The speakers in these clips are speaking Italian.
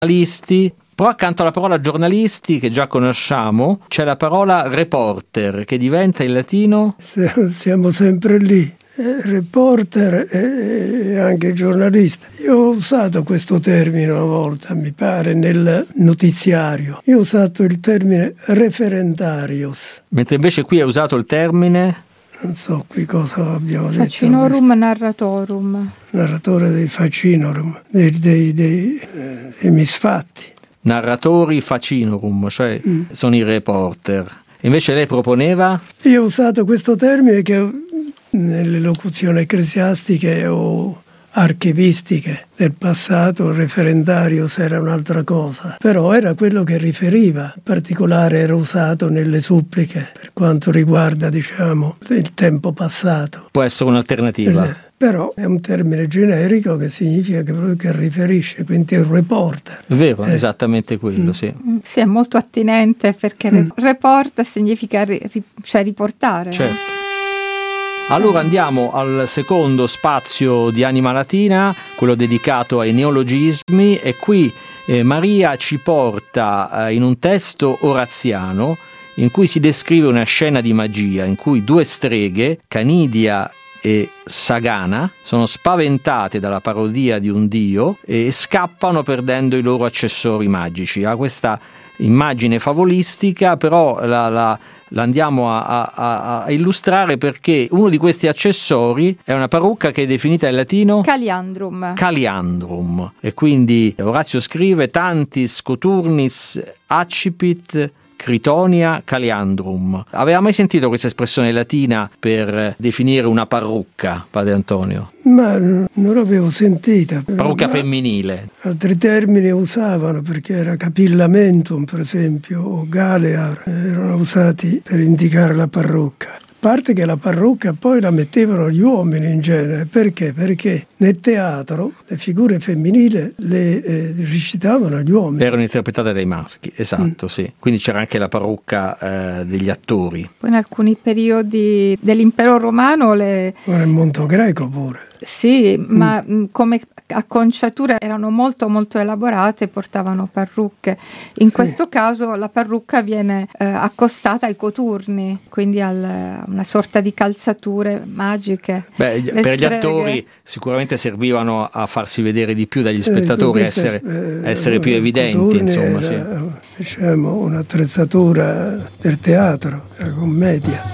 giornalisti. Però accanto alla parola giornalisti, che già conosciamo, c'è la parola reporter, che diventa in latino? Siamo sempre lì. Reporter e anche giornalista. Io ho usato questo termine una volta, mi pare, nel notiziario. Io ho usato il termine referendarius. Mentre invece qui hai usato il termine? Non so qui cosa abbiamo detto. Facinorum narratorum. Narratore dei facinorum, dei misfatti. Narratori facinorum, cioè sono i reporter. Invece lei proponeva? Io ho usato questo termine che nelle locuzioni ecclesiastiche o archivistiche del passato, referendarius era un'altra cosa, però era quello che riferiva, in particolare era usato nelle suppliche per quanto riguarda, diciamo, il tempo passato. Può essere un'alternativa. Però è un termine generico che significa che riferisce, quindi è un reporter. È vero, esattamente quello, sì. Sì, è molto attinente perché report significa cioè riportare. Certo. Allora andiamo al secondo spazio di Anima Latina, quello dedicato ai neologismi, e qui Maria ci porta in un testo oraziano in cui si descrive una scena di magia in cui due streghe, Canidia e Sagana, sono spaventate dalla parodia di un dio e scappano perdendo i loro accessori magici. Ha questa immagine favolistica, però la andiamo a illustrare perché uno di questi accessori è una parrucca che è definita in latino Caliandrum, e quindi Orazio scrive tantis coturnis accipit Critonia Caliandrum. Aveva mai sentito questa espressione latina per definire una parrucca, padre Antonio? Ma non l'avevo sentita. Parrucca femminile. Altri termini usavano, perché era capillamentum, per esempio, o galear, erano usati per indicare la parrucca. A parte che la parrucca poi la mettevano gli uomini in genere. Perché? Perché nel teatro le figure femminili le recitavano gli uomini. Erano interpretate dai maschi, esatto, sì. Quindi c'era anche la parrucca degli attori. Poi in alcuni periodi dell'impero romano nel mondo greco pure. Sì, ma come acconciature erano molto molto elaborate, portavano parrucche. In questo caso la parrucca viene accostata ai coturni, quindi a una sorta di calzature magiche. Per gli attori sicuramente servivano a farsi vedere di più dagli spettatori, essere più evidenti, insomma. Era, diciamo, un'attrezzatura del teatro, della commedia.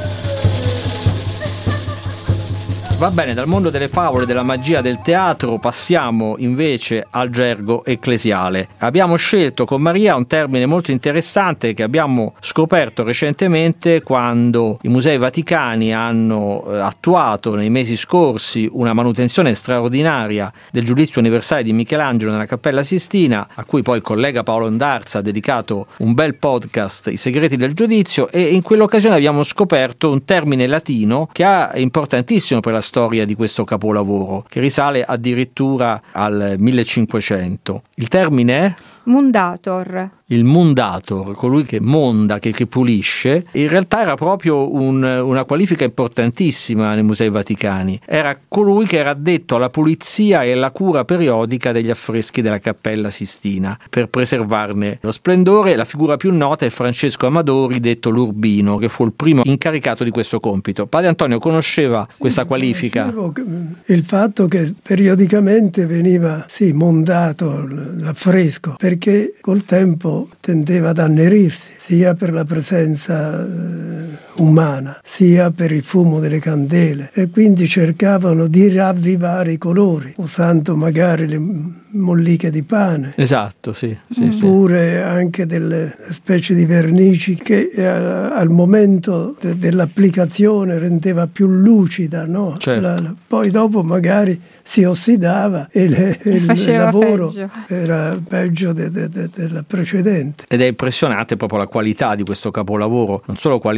Va bene, dal mondo delle favole, della magia, del teatro, passiamo invece al gergo ecclesiale. Abbiamo scelto con Maria un termine molto interessante che abbiamo scoperto recentemente quando i Musei Vaticani hanno attuato nei mesi scorsi una manutenzione straordinaria del Giudizio Universale di Michelangelo nella Cappella Sistina, a cui poi il collega Paolo Ondarza ha dedicato un bel podcast, I segreti del giudizio, e in quell'occasione abbiamo scoperto un termine latino che è importantissimo per la storia di questo capolavoro, che risale addirittura al 1500. Il termine è? Mundator. Il mundator, colui che monda, che pulisce, in realtà era proprio una qualifica importantissima nei Musei Vaticani. Era colui che era addetto alla pulizia e alla cura periodica degli affreschi della Cappella Sistina per preservarne lo splendore. La figura più nota è Francesco Amadori, detto l'Urbino, che fu il primo incaricato di questo compito. Padre Antonio conosceva questa qualifica? Il fatto che periodicamente veniva mondato l'affresco, perché col tempo tendeva ad annerirsi, sia per la presenza umana, sia per il fumo delle candele, e quindi cercavano di ravvivare i colori, usando magari le molliche di pane. Esatto, sì. Oppure anche delle specie di vernici che al momento dell'applicazione rendeva più lucida, no? Certo. Poi dopo magari si ossidava e il lavoro peggio. era peggio della precedente. Ed è impressionante proprio la qualità di questo capolavoro, non solo qualità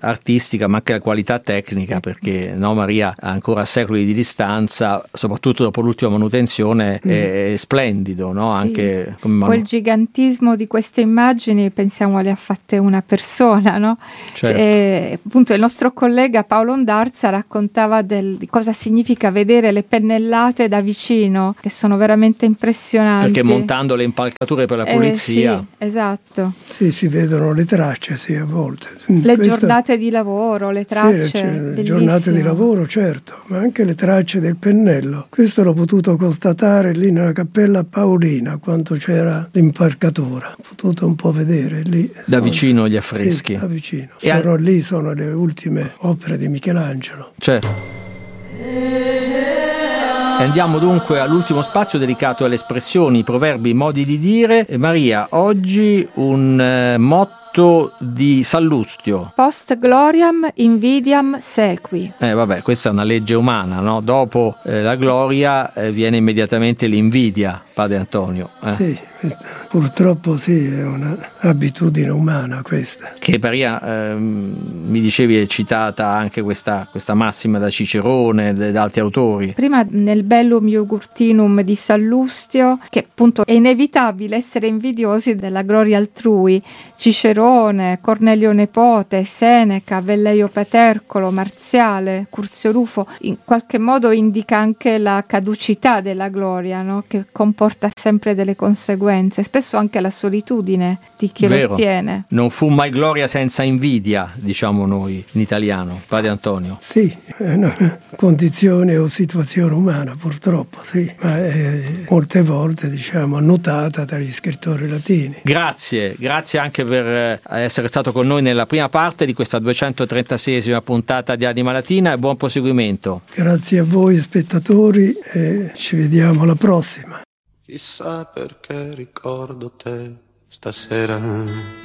artistica ma anche la qualità tecnica, perché no, Maria ha ancora secoli di distanza, soprattutto dopo l'ultima manutenzione, è splendido, no? Sì. Anche come poi il gigantismo di queste immagini, pensiamo le ha fatte una persona, no? certo. Appunto il nostro collega Paolo Ondarza raccontava di cosa significa vedere le pennellate da vicino, che sono veramente impressionanti. Perché montando le impalcature per la pulizia. Sì, esatto. Sì, si vedono le tracce, sì, a volte. Le giornate di lavoro, le tracce. Sì, le giornate di lavoro, certo, ma anche le tracce del pennello. Questo l'ho potuto constatare lì nella Cappella Paolina, quando c'era l'impalcatura. Ho potuto un po' vedere lì. Da vicino gli affreschi. Sì, da vicino. E Lì sono le ultime opere di Michelangelo. Certo. Andiamo dunque all'ultimo spazio dedicato alle espressioni, proverbi, modi di dire. E Maria, oggi un motto di Sallustio. Post gloriam invidiam sequi. Vabbè, questa è una legge umana, no? Dopo la gloria viene immediatamente l'invidia, padre Antonio. Sì, purtroppo sì, è un'abitudine umana questa. Che Maria, mi dicevi, è citata anche questa massima da Cicerone, da altri autori. Prima nel Bellum Iugurtinum di Sallustio, che appunto è inevitabile essere invidiosi della gloria altrui. Cicerone, Cornelio Nepote, Seneca, Velleio Patercolo, Marziale, Curzio Rufo, in qualche modo indica anche la caducità della gloria, no? Che comporta sempre delle conseguenze, spesso anche la solitudine di chi lo ottiene. Non fu mai gloria senza invidia, diciamo noi in italiano, padre Antonio. Sì, è una condizione o situazione umana, purtroppo, sì, ma è molte volte, diciamo, annotata dagli scrittori latini. Grazie anche per essere stato con noi nella prima parte di questa 236esima puntata di Anima Latina e buon proseguimento. Grazie a voi spettatori e ci vediamo alla prossima. Chissà perché ricordo te stasera.